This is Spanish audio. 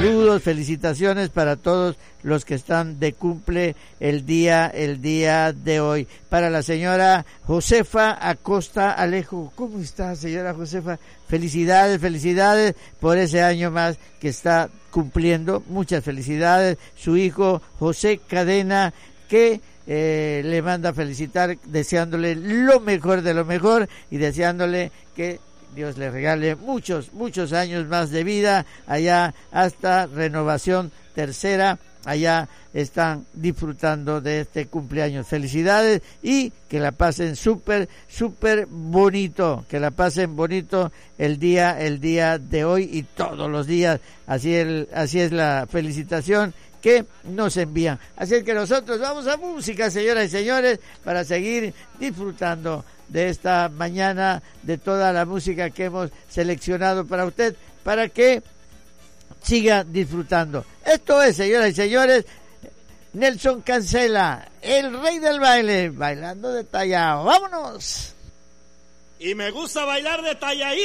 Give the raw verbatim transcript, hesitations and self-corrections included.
saludos, felicitaciones para todos los que están de cumple el día, el día de hoy. Para la señora Josefa Acosta Alejo. ¿Cómo está, señora Josefa? Felicidades, felicidades por ese año más que está cumpliendo. Muchas felicidades. Su hijo José Cadena, que eh, le manda felicitar, deseándole lo mejor de lo mejor y deseándole que Dios le regale muchos, muchos años más de vida allá hasta Renovación Tercera. Allá están disfrutando de este cumpleaños. Felicidades y que la pasen súper, súper bonito. Que la pasen bonito el día, el día de hoy y todos los días. Así es, así es la felicitación que nos envían. Así es que nosotros vamos a música, señoras y señores, para seguir disfrutando de esta mañana, de toda la música que hemos seleccionado para usted, para que siga disfrutando. Esto es, señoras y señores, Nelson Cancela, el rey del baile, bailando detallado. ¡Vámonos! Y me gusta bailar detallado.